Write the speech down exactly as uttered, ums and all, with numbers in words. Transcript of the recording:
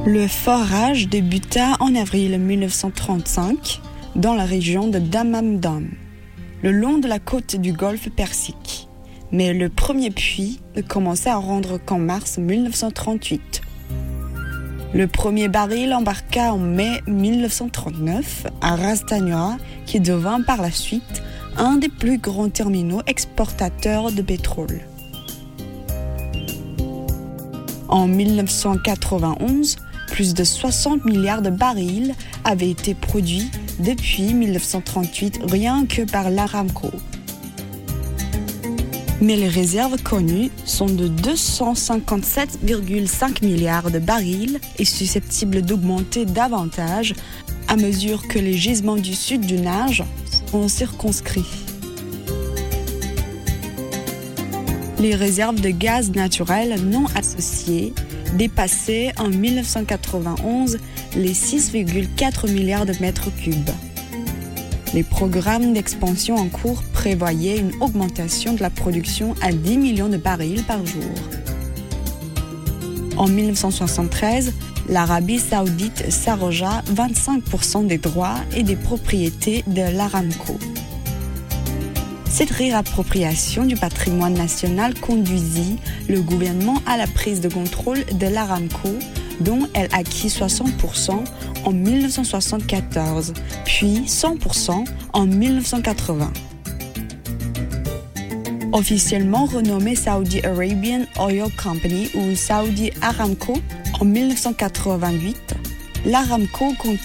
Le forage débuta en avril mille neuf cent trente-cinq dans la région de Damam-Dam, le long de la côte du golfe Persique. Mais le premier puits ne commençait à rendre qu'en mars mille neuf cent trente-huit. Le premier baril embarqua en mai mille neuf cent trente-neuf à Ras Tanura, qui devint par la suite un des plus grands terminaux exportateurs de pétrole. En mille neuf cent quatre-vingt-onze, plus de soixante milliards de barils avaient été produits depuis mille neuf cent trente-huit rien que par l'Aramco. Mais les réserves connues sont de deux cent cinquante-sept virgule cinq milliards de barils et susceptibles d'augmenter davantage à mesure que les gisements du sud du Niger sont circonscrits. Les réserves de gaz naturel non associées dépassaient en mille neuf cent quatre-vingt-onze les six virgule quatre milliards de mètres cubes. Les programmes d'expansion en cours prévoyaient une augmentation de la production à dix millions de barils par jour. En mille neuf cent soixante-treize, l'Arabie saoudite s'arrogea vingt-cinq pour cent des droits et des propriétés de l'Aramco. Cette réappropriation du patrimoine national conduisit le gouvernement à la prise de contrôle de l'Aramco, dont elle acquit soixante pour cent en mille neuf cent soixante-quatorze, puis cent pour cent en mille neuf cent quatre-vingts. Officiellement renommée Saudi Arabian Oil Company ou Saudi Aramco en mille neuf cent quatre-vingt-huit, l'Aramco compte